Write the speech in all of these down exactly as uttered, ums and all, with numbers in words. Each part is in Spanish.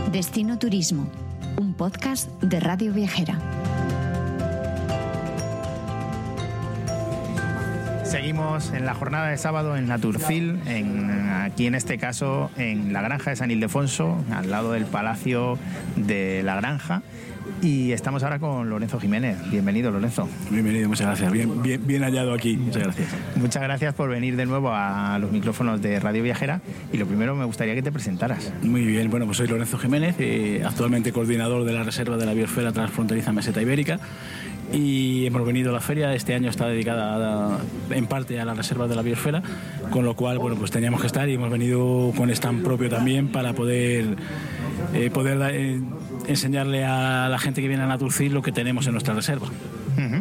Destino Turismo, un podcast de Radio Viajera. Seguimos en la jornada de sábado en Naturfil, en, aquí en este caso en la granja de San Ildefonso, al lado del Palacio de la Granja. Y estamos ahora con Lorenzo Jiménez. Bienvenido, Lorenzo. Bienvenido, muchas gracias. Bien, bien, bien hallado aquí. Muchas gracias. Muchas gracias por venir de nuevo a los micrófonos de Radio Viajera. Y lo primero, me gustaría que te presentaras. Muy bien, bueno, pues soy Lorenzo Jiménez, eh, actualmente coordinador de la Reserva de la Biosfera Transfronteriza Meseta Ibérica. Y hemos venido a la feria. Este año está dedicada a, en parte a la Reserva de la Biosfera, con lo cual, bueno, pues teníamos que estar y hemos venido con stand propio también para poder eh, poder eh, enseñarle a la gente que viene a Naturfil lo que tenemos en nuestra reserva. Uh-huh.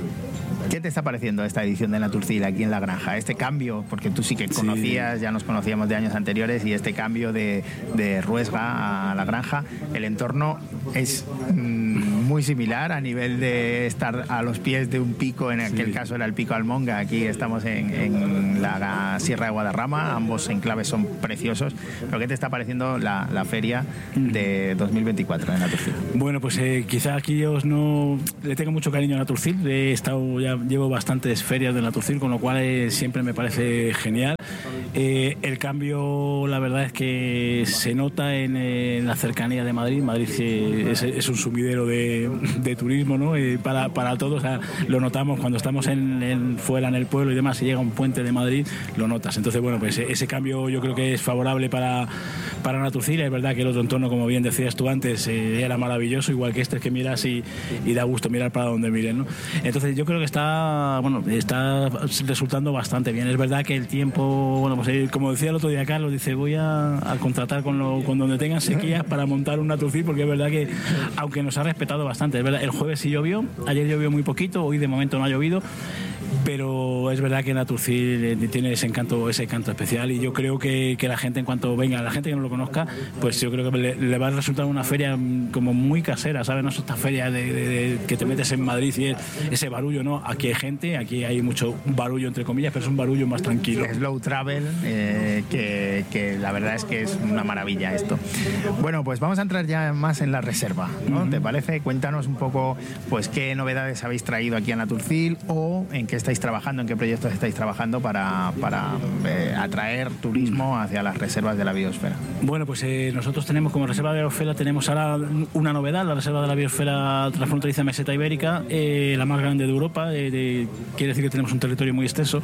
¿Qué te está pareciendo esta edición de Naturfil aquí en la granja? Este cambio, porque tú sí que conocías, sí. Ya nos conocíamos de años anteriores, y este cambio de, de Ruesga a la granja, el entorno es mmm, muy similar a nivel de estar a los pies de un pico, en aquel sí. caso era el Pico Almonga, aquí estamos en, en la Sierra de Guadarrama, ambos enclaves son preciosos. ¿Pero qué te está pareciendo la, la feria de dos mil veinticuatro de Naturfil? Bueno, pues eh, quizá aquí os no le tengo mucho cariño a Naturfil, he estado ya llevo bastantes ferias de Naturfil, con lo cual eh, siempre me parece genial. Eh, el cambio, la verdad es que se nota en, en la cercanía de Madrid. Madrid eh, es, es un sumidero de, de turismo, ¿no? Eh, para, para todos, o sea, lo notamos cuando estamos en, en, fuera en el pueblo y demás, si llega un puente de Madrid, lo notas. Entonces, bueno, pues ese cambio yo creo que es favorable para, para Naturfil. Es verdad que el otro entorno, como bien decías tú antes, eh, era maravilloso, igual que este que miras y, y da gusto mirar para donde miren, ¿no? Entonces yo creo que está, bueno, está resultando bastante bien. Es verdad que el tiempo, bueno, pues eh, como decía el otro día Carlos, dice voy a, a contratar con, lo, con donde tengan sequías para montar un Naturfil, porque es verdad que aunque nos ha respetado bastante, es verdad, el jueves sí llovió, ayer llovió muy poquito, hoy de momento no ha llovido, pero es verdad que Naturfil tiene ese encanto, ese encanto especial, y yo creo que, que la gente, en cuanto venga, la gente que no lo conozca, pues yo creo que le, le va a resultar una feria como muy casera, ¿sabes? No es esta feria de, de, de, que te metes en Madrid y es ese barullo, ¿no? Aquí hay gente, aquí hay mucho barullo entre comillas, pero es un barullo más tranquilo. Slow travel, eh, que, que la verdad es que es una maravilla esto. Bueno, pues vamos a entrar ya más en la reserva, ¿no? Uh-huh. ¿Te parece? Cuéntanos un poco, pues, qué novedades habéis traído aquí a Naturfil, o en qué estáis trabajando, en qué proyectos estáis trabajando para, para eh, atraer turismo hacia las reservas de la biosfera. Bueno, pues eh, nosotros tenemos como reserva de la biosfera, tenemos ahora una novedad, la reserva de la biosfera transfronteriza Meseta Ibérica, eh, la más grande de Europa, eh, de, quiere decir que tenemos un territorio muy extenso.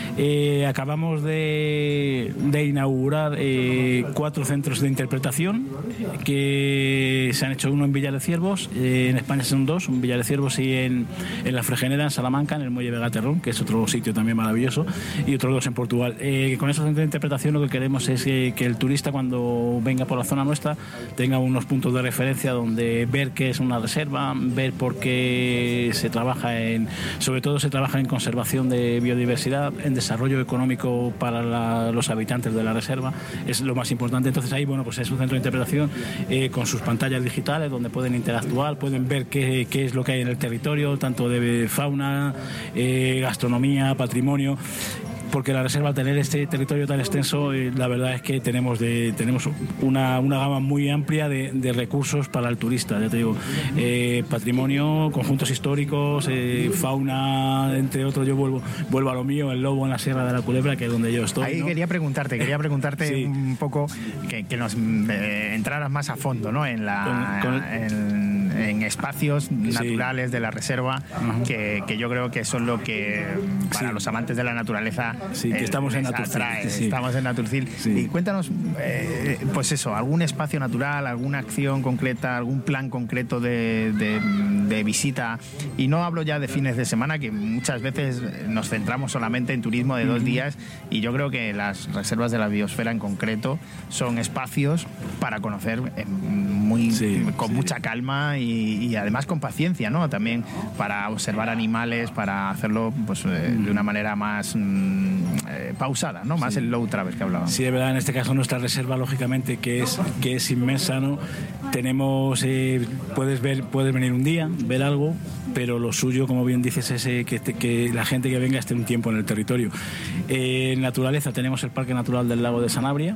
Eh, acabamos de, de inaugurar eh, cuatro centros de interpretación que se han hecho, uno en Villar de Ciervos, eh, en España son dos, en Villar de Ciervos y en, en La Fregeneda, en Salamanca, en el Muelle Vegaterrón, que es otro sitio también maravilloso, y otros dos en Portugal. Eh, con esos centros de interpretación lo que queremos es eh, que el turista, cuando venga por la zona nuestra, tenga unos puntos de referencia donde ver qué es una reserva, ver por qué se trabaja en, sobre todo se trabaja en conservación de biodiversidad, en desarrollo económico para la, los habitantes de la reserva, es lo más importante. Entonces ahí, bueno, pues es un centro de interpretación eh, con sus pantallas digitales donde pueden interactuar, pueden ver qué, qué es lo que hay en el territorio, tanto de fauna, eh, gastronomía, patrimonio, porque la reserva, al tener este territorio tan extenso, eh, la verdad es que tenemos de, tenemos una, una gama muy amplia de, de recursos para el turista, ya te digo, eh, patrimonio, conjuntos históricos, eh, fauna, entre otros. Yo vuelvo, vuelvo a lo mío, el lobo en la Sierra de la Culebra, que es donde yo estoy. Ahí, ¿no? quería preguntarte, quería preguntarte sí. un poco, que, que nos eh, entraras más a fondo, ¿no? En la con, con en, en espacios naturales sí. de la reserva, uh-huh. que, que yo creo que son lo que para sí. los amantes de la naturaleza sí, que estamos en Naturfil. Sí. Estamos en Naturfil. Sí. Y cuéntanos, eh, pues eso, algún espacio natural, alguna acción concreta, algún plan concreto de, de, de visita. Y no hablo ya de fines de semana, que muchas veces nos centramos solamente en turismo de dos uh-huh. días, y yo creo que las reservas de la biosfera en concreto son espacios para conocer muy, sí, con sí. mucha calma y, y además con paciencia, ¿no? También para observar animales, para hacerlo pues, uh-huh. de una manera más eh, pausada, ¿no? Más sí. el low travel que hablábamos. Sí, de verdad, en este caso nuestra reserva, lógicamente, que es, que es inmensa, ¿no? Tenemos, eh, puedes ver, puedes venir un día, ver algo, pero lo suyo, como bien dices, es eh, que, que la gente que venga esté un tiempo en el territorio. Eh, en naturaleza tenemos el Parque Natural del Lago de Sanabria,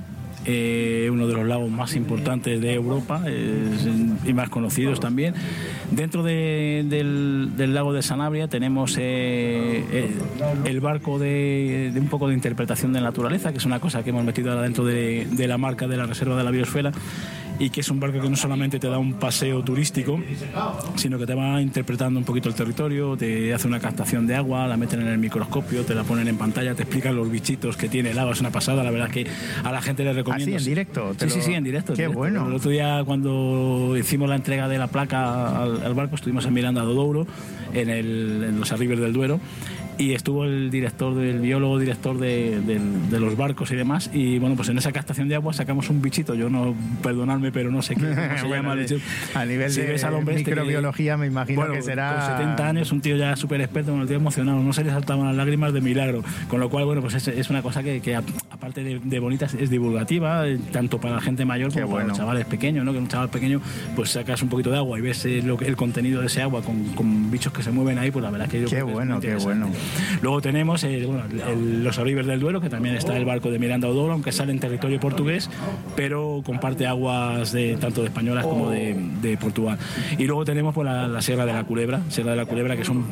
eh, uno de los lagos más importantes de Europa es, y más conocidos también. Dentro de, del, del lago de Sanabria tenemos eh, el, el barco de, de un poco de interpretación de la naturaleza, que es una cosa que hemos metido ahora dentro de, de la marca de la Reserva de la Biosfera, y que es un barco que no solamente te da un paseo turístico, sino que te va interpretando un poquito el territorio, te hace una captación de agua, la meten en el microscopio, te la ponen en pantalla, te explican los bichitos que tiene el agua. Es una pasada, la verdad es que a la gente le recomiendo. ¿Ah, sí, en directo? Sí, lo... sí, sí, en directo. Qué en directo. bueno. El otro día, cuando hicimos la entrega de la placa al, al barco, estuvimos en Miranda do Douro, en, el, en los arribes del Duero, y estuvo el director, del biólogo director de, de, de los barcos y demás, y bueno, pues en esa captación de agua sacamos un bichito, yo no, perdonadme, pero no sé qué, cómo se bueno, llama el bichito. A nivel si de ves al hombre microbiología, este que, me imagino bueno, que será... con setenta años, un tío ya súper experto, con el tío emocionado, no se le saltaban las lágrimas de milagro, con lo cual, bueno, pues es, es una cosa que, que aparte de, de bonita, es divulgativa, tanto para la gente mayor como bueno. para los chavales pequeños, ¿no? Que un chaval pequeño, pues sacas un poquito de agua y ves el, el contenido de ese agua con, con bichos que se mueven ahí, pues la verdad es que yo qué creo que bueno, es qué bueno. Luego tenemos eh, bueno, el, los arribes del Duero, que también está el barco de Miranda do Douro, aunque sale en territorio portugués, pero comparte aguas de tanto de españolas como de, de Portugal. Y luego tenemos pues, la, la Sierra de la Culebra, Sierra de la Culebra, que es un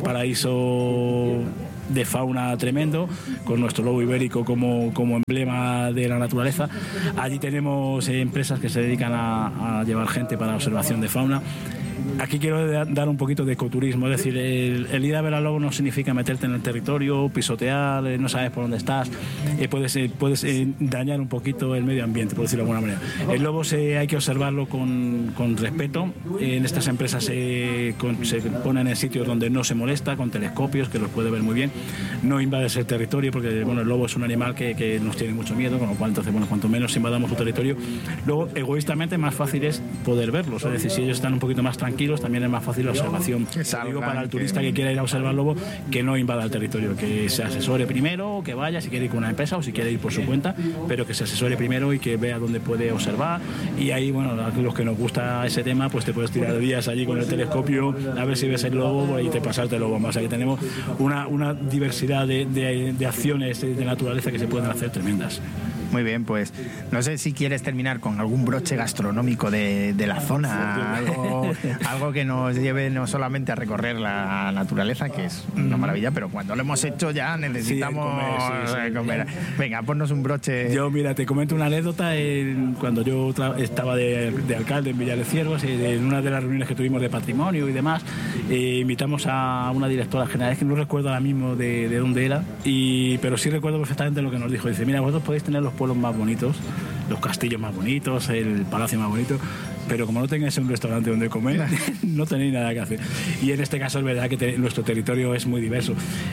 paraíso de fauna tremendo, con nuestro lobo ibérico como, como emblema de la naturaleza. Allí tenemos eh, empresas que se dedican a, a llevar gente para observación de fauna. Aquí quiero dar un poquito de ecoturismo, es decir, el, el ir a ver al lobo no significa meterte en el territorio, pisotear, eh, no sabes por dónde estás, eh, puedes, eh, puedes eh, dañar un poquito el medio ambiente, por decirlo de alguna manera. El lobo se, hay que observarlo con, con respeto. En estas empresas se, con, se ponen en sitios donde no se molesta, con telescopios, que los puede ver muy bien. No invades el territorio, porque bueno, el lobo es un animal que, que nos tiene mucho miedo, con lo cual, entonces, bueno, cuanto menos invadamos su territorio, luego, egoístamente, más fácil es poder verlos. Es decir, si ellos están un poquito más tranquilos, también es más fácil la observación. Digo para el turista que quiera ir a observar lobo, que no invada el territorio, que se asesore primero, que vaya, si quiere ir con una empresa o si quiere ir por su cuenta, pero que se asesore primero y que vea dónde puede observar. Y ahí, bueno, a los que nos gusta ese tema, pues te puedes tirar días allí con el telescopio a ver si ves el lobo y te pasarte el lobo. O sea que tenemos una, una diversidad de, de, de acciones de naturaleza que se pueden hacer tremendas. Muy bien, pues no sé si quieres terminar con algún broche gastronómico de, de la zona, algo, algo que nos lleve no solamente a recorrer la naturaleza, que es una maravilla, pero cuando lo hemos hecho ya necesitamos sí, comer, sí, sí. comer. Venga, ponnos un broche. Yo, mira, te comento una anécdota. En, cuando yo estaba de, de alcalde en Villa de Ciervos, en una de las reuniones que tuvimos de patrimonio y demás, eh, invitamos a una directora general, es que no recuerdo ahora mismo de, de dónde era, y, pero sí recuerdo perfectamente lo que nos dijo. Dice, mira, vosotros podéis tener los pueblos más bonitos, los castillos más bonitos, el palacio más bonito, pero como no tengáis un restaurante donde comer, no tenéis nada que hacer. Y en este caso es verdad que te, nuestro territorio es muy diverso.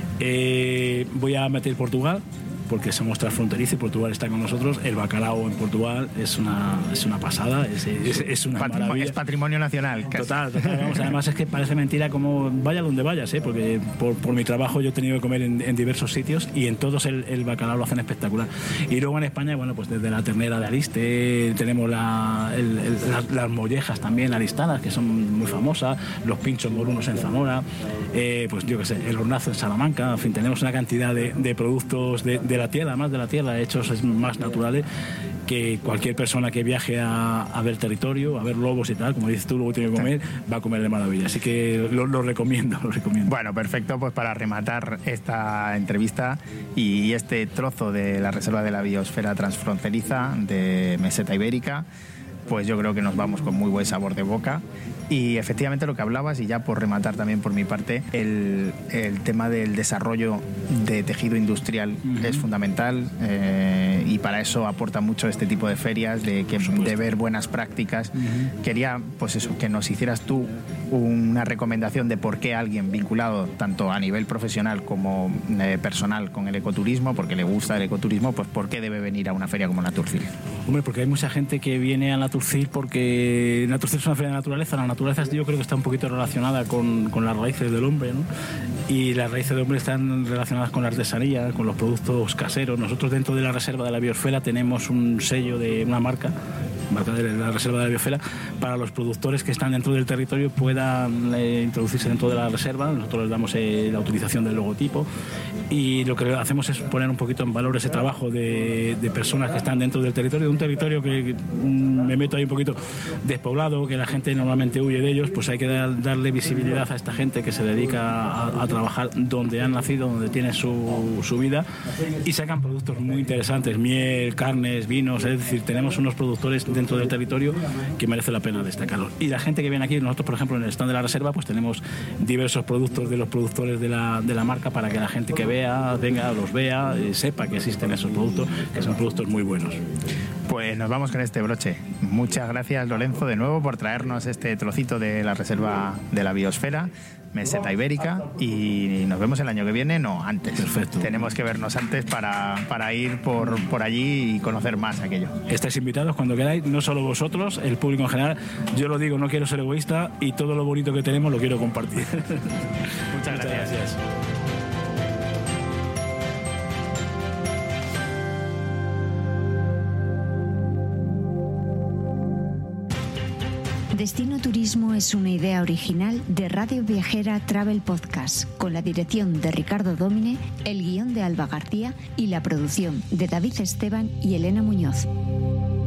Eh, voy a meter Portugal, porque somos transfronterizos y Portugal está con nosotros. El bacalao en Portugal es una, es una pasada, es, es, es una patrimonio, maravilla. Es patrimonio nacional. Casi. Total, total. Vamos, además es que parece mentira como vaya donde vayas, ¿eh? Porque por, por mi trabajo yo he tenido que comer en, en diversos sitios y en todos el, el bacalao lo hacen espectacular. Y luego en España, bueno, pues desde la ternera de Aliste, tenemos la, el, el, las, las mollejas también alistadas, que son muy famosas, los pinchos morunos en Zamora, eh, pues yo qué sé, el hornazo en Salamanca, en fin, tenemos una cantidad de, de productos de, de la tierra, más de la tierra, hechos más naturales, que cualquier persona que viaje a, a ver territorio, a ver lobos y tal, como dices tú, luego tiene que comer, va a comer de maravilla. Así que lo, lo recomiendo, lo recomiendo. Bueno, perfecto, pues para rematar esta entrevista y este trozo de la Reserva de la Biosfera Transfronteriza de Meseta Ibérica, pues yo creo que nos vamos con muy buen sabor de boca. Y efectivamente lo que hablabas, y ya por rematar también por mi parte, el, el tema del desarrollo de tejido industrial uh-huh. es fundamental, eh, y para eso aporta mucho este tipo de ferias, de, que, de ver buenas prácticas. Uh-huh. Quería, pues eso, que nos hicieras tú una recomendación de por qué alguien vinculado tanto a nivel profesional como eh, personal con el ecoturismo, porque le gusta el ecoturismo, pues por qué debe venir a una feria como Naturcil. Hombre, porque hay mucha gente que viene a Naturcil porque Naturcil es una feria de naturaleza. La naturaleza yo creo que está un poquito relacionada con, con las raíces del hombre, ¿no? Y las raíces del hombre están relacionadas con la artesanía, con los productos caseros. Nosotros dentro de la Reserva de la Biosfera tenemos un sello de una marca marca de la Reserva de la Biosfera, para los productores que están dentro del territorio puedan eh, introducirse dentro de la reserva. Nosotros les damos eh, la utilización del logotipo y lo que hacemos es poner un poquito en valor ese trabajo de, de personas que están dentro del territorio, de un territorio que, que me meto ahí un poquito despoblado, que la gente normalmente huye de ellos. Pues hay que dar, darle visibilidad a esta gente que se dedica a, a trabajar donde han nacido, donde tiene su, su vida, y sacan productos muy interesantes, miel, carnes, vinos. Es decir, tenemos unos productores dentro del territorio que merece la pena destacarlos. Y la gente que viene aquí, nosotros por ejemplo en el stand de la reserva pues tenemos diversos productos de los productores de la, de la marca, para que la gente que vea, venga, los vea, eh, sepa que existen esos productos, que son productos muy buenos. Pues nos vamos con este broche. Muchas gracias, Lorenzo, de nuevo por traernos este trocito de la Reserva de la Biosfera, Meseta Ibérica, y nos vemos el año que viene, no, antes. Perfecto. Tenemos que vernos antes para, para ir por, por allí y conocer más aquello. Estáis invitados cuando queráis, no solo vosotros, el público en general. Yo lo digo, no quiero ser egoísta y todo lo bonito que tenemos lo quiero compartir. Muchas gracias. Muchas gracias. Destino Turismo es una idea original de Radio Viajera Travel Podcast, con la dirección de Ricardo Dómine, el guión de Alba García y la producción de David Esteban y Elena Muñoz.